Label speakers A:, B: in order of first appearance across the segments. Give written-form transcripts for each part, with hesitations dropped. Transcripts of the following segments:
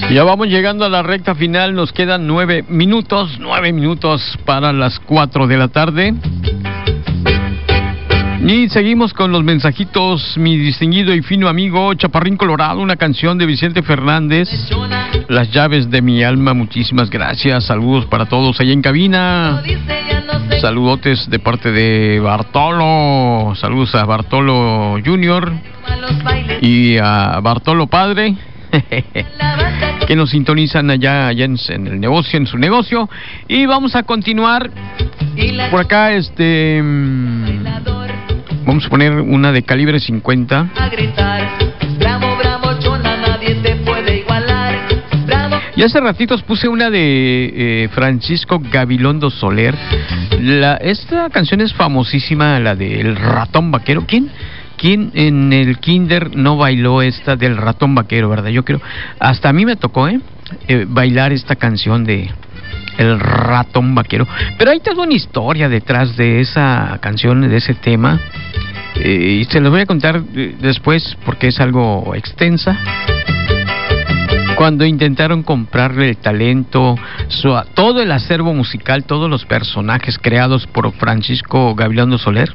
A: Ya vamos llegando a la recta final, nos quedan 9 minutos para las 4 de la tarde. Y seguimos con los mensajitos, mi distinguido y fino amigo Chaparrín Colorado, una canción de Vicente Fernández, Las llaves de mi alma. Muchísimas gracias, saludos para todos allá en cabina. Saludotes de parte de Bartolo, saludos a Bartolo Junior y a Bartolo Padre, que nos sintonizan allá en el negocio, en su negocio. Y vamos a continuar por acá, vamos a poner una de calibre 50. Y hace ratitos puse una de Francisco Gabilondo Soler. Esta canción es famosísima, la del Ratón Vaquero. ¿Quién en el kinder no bailó esta del Ratón Vaquero, verdad? Yo creo, hasta a mí me tocó bailar esta canción de El Ratón Vaquero. Pero hay toda una historia detrás de esa canción, de ese tema, y se los voy a contar después porque es algo extensa. Cuando intentaron comprarle el talento, todo el acervo musical, todos los personajes creados por Francisco Gabilondo Soler,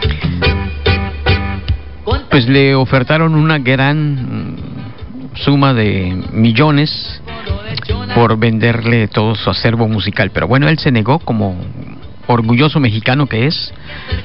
A: pues le ofertaron una gran suma de millones por venderle todo su acervo musical. Pero bueno, él se negó, como orgulloso mexicano que es.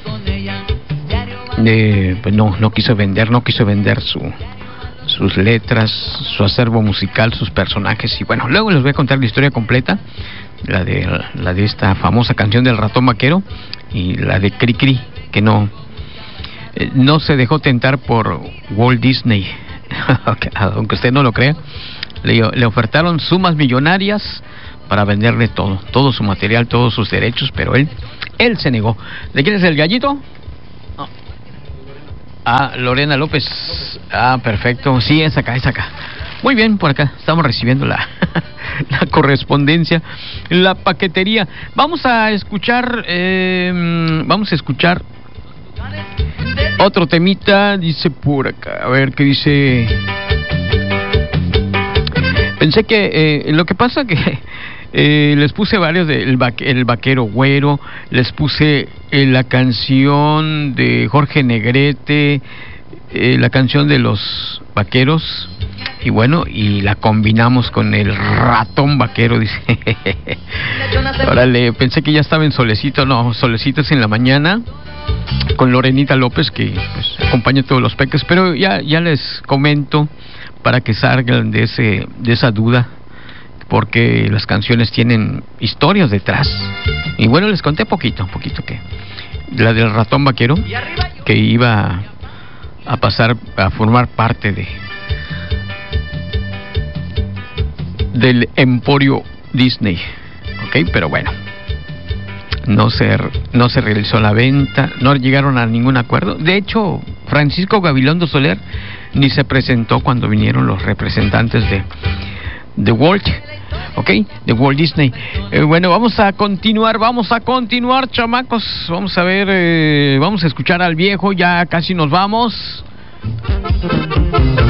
A: Pues no quiso vender sus letras, su acervo musical, sus personajes. Y bueno, luego les voy a contar la historia completa, la de esta famosa canción del Ratón Vaquero y la de Cricri, que no se dejó tentar por Walt Disney. Aunque usted no lo crea, le ofertaron sumas millonarias para venderle todo su material, todos sus derechos, pero él se negó. ¿De quién es el gallito? Lorena López. Perfecto. Sí, es acá. Muy bien, por acá estamos recibiendo la correspondencia, la paquetería. Vamos a escuchar otro temita. Dice por acá, a ver qué dice. Pensé que lo que pasa que les puse varios de El Vaquero Güero, les puse la canción de Jorge Negrete, la canción de los vaqueros, y bueno, y la combinamos con El Ratón Vaquero, dice. Órale, pensé que ya estaba en Solecito. No, Solecito es en la mañana con Lorenita López, que pues acompaña todos los peques, pero ya les comento para que salgan de esa duda, porque las canciones tienen historias detrás. Y bueno, les conté poquito que la del Ratón Vaquero, que iba a pasar a formar parte del emporio Disney, ¿ok? Pero bueno, no se realizó la venta, no llegaron a ningún acuerdo. De hecho, Francisco Gabilondo Soler ni se presentó cuando vinieron los representantes de Walt, ¿ok? De Walt Disney. Bueno, vamos a continuar, chamacos. Vamos a ver, vamos a escuchar al viejo, ya casi nos vamos.